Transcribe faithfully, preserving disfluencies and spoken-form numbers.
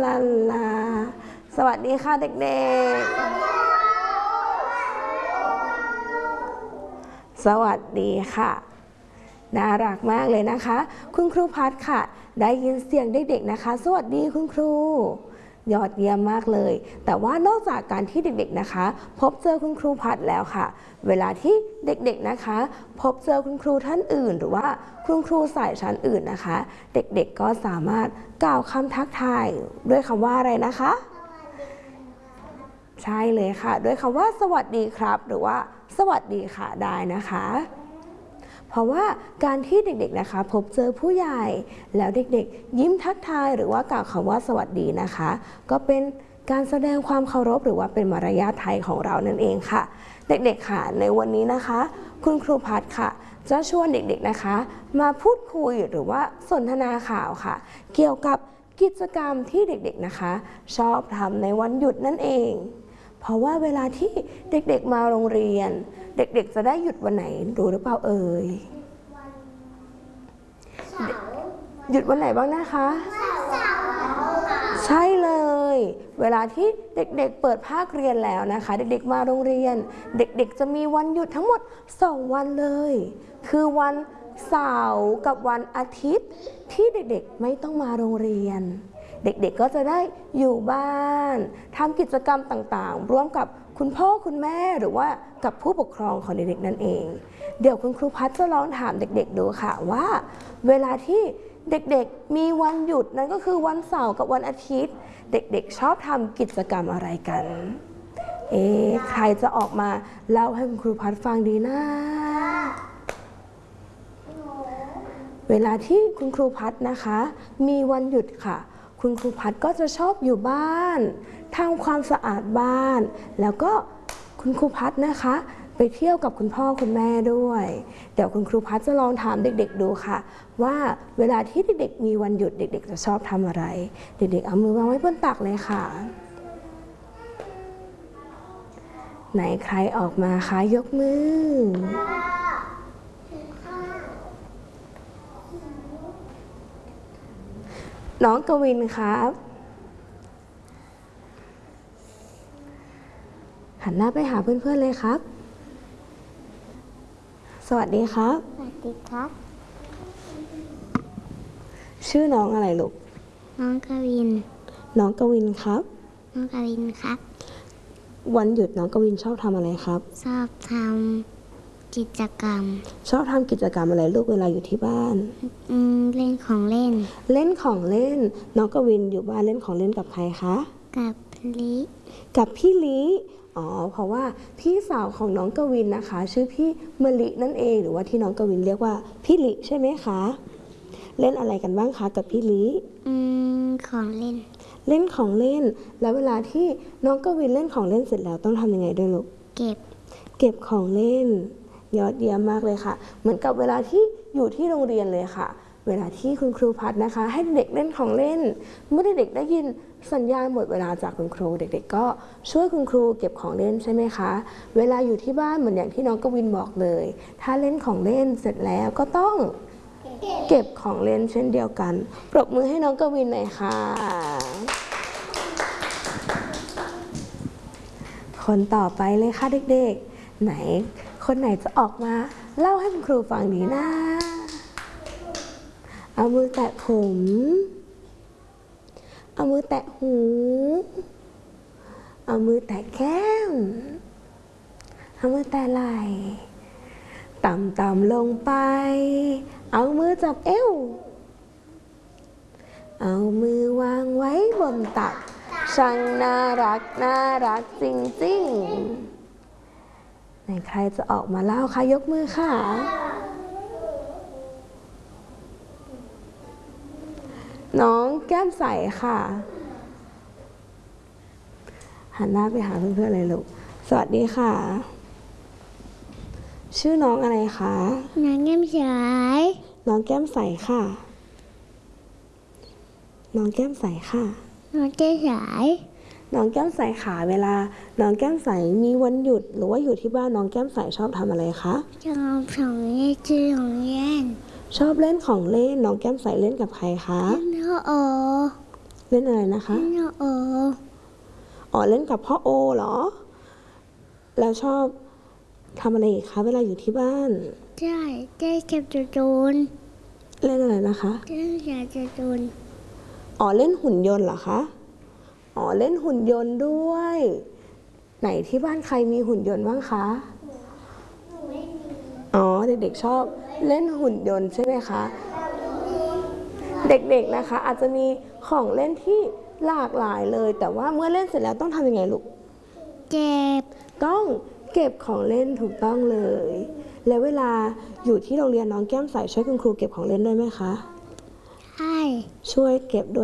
ลาลาสวัสดีค่ะเด็กๆสวัสดีค่ะน่ารักมากเลยนะคะคุณครูพัดค่ะได้ยินเสียงเด็กๆนะคะสวัสดีคุณครูยอดเยี่ยมมากเลยแต่ว่านอกจากการที่เด็กๆนะคะพบเจอคุณครูพัดแล้วค่ะเวลาที่เด็กๆนะคะพบเจอคุณครูท่านอื่นหรือว่าคุณครูสายชั้นอื่นนะคะเด็กๆก็สามารถกล่าวคำทักทายด้วยคำว่าอะไรนะคะใช่เลยค่ะด้วยคำว่าสวัสดีครับหรือว่าสวัสดีค่ะได้นะคะเพราะว่าการที่เด็กๆนะคะพบเจอผู้ใหญ่แล้วเด็กๆยิ้มทักทายหรือว่ากล่าวคำว่าสวัสดีนะคะก็เป็นการแสดงความเคารพหรือว่าเป็นมารยาทไทยของเรานั่นเองค่ะเด็กๆค่ะในวันนี้นะคะคุณครูพัดค่ะจะชวนเด็กๆนะคะมาพูดคุยหรือว่าสนทนาข่าวค่ะเกี่ยวกับกิจกรรมที่เด็กๆนะคะชอบทำในวันหยุดนั่นเองเพราะว่าเวลาที่เด็กๆมาโรงเรียนเด็กๆจะได้หยุดวันไหนรู้หรือเปล่าเอ่ยหยุดวันไหนบ้างนะคะใช่เลยเวลาที่เด็กๆเปิดภาคเรียนแล้วนะคะเด็กๆมาโรงเรียนเด็กๆจะมีวันหยุดทั้งหมดสองวันเลยคือวันเสาร์กับวันอาทิตย์ที่เด็กๆไม่ต้องมาโรงเรียนเด็กๆก็จะได้อยู่บ้านทำกิจกรรมต่างๆร่วมกับคุณพ่อคุณแม่หรือว่ากับผู้ปกครองของเด็กๆนั่นเองเดี๋ยวคุณครูพัดจะลองถามเด็กๆดูค่ะว่าเวลาที่เด็กๆมีวันหยุดนั่นก็คือวันเสาร์กับวันอาทิตย์เด็กๆชอบทำกิจกรรมอะไรกันเอ๊ะใครจะออกมาเล่าให้คุณครูพัดฟังดีนะเวลาที่คุณครูพัดนะคะมีวันหยุดค่ะคุณครูพัดก็จะชอบอยู่บ้านทำความสะอาดบ้านแล้วก็คุณครูพัดนะคะไปเที่ยวกับคุณพ่อคุณแม่ด้วยเดี๋ยวคุณครูพัดจะลองถามเด็กๆดูค่ะว่าเวลาที่เด็กๆมีวันหยุดเด็กๆจะชอบทำอะไรเด็กๆเอามือวางไว้บนตักเลยค่ะไหนใครออกมาคะยกมือน้องกวินครับหันหน้าไปหาเพื่อนๆเลยครับสวัสดีครับสวัสดีครับชื่อน้องอะไรลูกน้องกวินน้องกวินครับน้องกวินครับวันหยุดน้องกวินชอบทำอะไรครับชอบทำกิจกรรมชอบทำกิจกรรมอะไรลูกเวลาอยู่ที่บ้านอืมเล่นของเล่นเล่นของเล่นน้องกวินอยู่บ้านเล่นของเล่นกับใครคะกับลิกับพี่ลิอ๋อเพราะว่าพี่สาวของน้องกวินนะคะชื่อพี่มะลินั่นเองหรือว่าที่น้องกวินเรียกว่าพี่ลิใช่ไหมคะเล่นอะไรกันบ้างคะกับพี่ลิอืมของเล่นเล่นของเล่นแล้วเวลาที่น้องกวินเล่นของเล่นเสร็จแล้วต้องทำยังไงด้วยลูกเก็บเก็บของเล่นยอดเยี่ยมมากเลยค่ะเหมือนกับเวลาที่อยู่ที่โรงเรียนเลยค่ะเวลาที่คุณครูพัดนะคะให้เด็กเล่นของเล่นเมื่อเด็กได้ยินสัญญาณหมดเวลาจากคุณครูเด็กๆก็ช่วยคุณครูเก็บของเล่นใช่ไหมคะเวลาอยู่ที่บ้านเหมือนอย่างที่น้องกวินบอกเลยถ้าเล่นของเล่นเสร็จแล้วก็ต้องเก็บของเล่นเช่นเดียวกันปรบมือให้น้องกวินหน่อยค่ะคนต่อไปเลยค่ะเด็กๆไหนคนไหนจะออกมาเล่าให้คุณครูฟังดีนะเอามือแตะผมเอามือแตะหูเอามือแตะแก้มเอามือแตะไหล่ต่ำๆลงไปเอามือจับเอวเอามือวางไว้บนตักช่างน่ารักน่ารักจริงๆไหนใครจะออกมาเล่าคะยกมือค่ะน้องแก้มใสค่ะหันหน้าไปหาเพื่อนๆเลยลูกสวัสดีค่ะชื่อน้องอะไรคะน้องแก้มใสน้องแก้มใสค่ะน้องแก้มใสค่ะน้องแก้มใสน้องแก้มใสขาเวลาน้องแก้มใสมีวันหยุดหรือว่าอยู่ที่บ้านน้องแก้มใสชอบทำอะไรคะชอบของเล่นชื่อของเล่นชอบเล่นของเล่นน้องแก้มใสเล่นกับใครคะเล่นพ่อโอเล่นอะไรนะคะเล่นโออ๋อเล่นกับพ่อโอเหรอ แล้วชอบทำอะไรอีกคะเวลาอยู่ที่บ้านใช่ได้เก็บตัวโดนเล่นอะไรนะคะได้อยากจะโดนอ๋อเล่นหุ่นยนต์เหรอคะ อ๋อเล่นหุ่นยนต์ด้วย ไหนที่บ้านใครมีหุ่นยนต์บ้างคะ อ๋อเด็กๆชอบเล่นหุ่นยนต์ใช่ไหมคะ เด็กๆนะคะ อาจจะมีของเล่นที่หลากหลายเลย แต่ว่าเมื่อเล่นเสร็จแล้วต้องทำยังไงลูกเก็บต้องเก็บของเล่นถูกต้องเลย แล้วเวลาอยู่ที่โรงเรียนน้องแก้มใสช่วยคุณครูเก็บของเล่นด้วยไหมคะให้ช่วยเก็บด้วย